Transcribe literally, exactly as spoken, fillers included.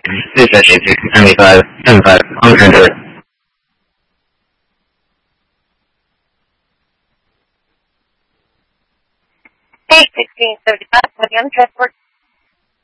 Please touch eight six seventy-five seventy-five on the transit. Hey, sixteen seventy-five, on the transport.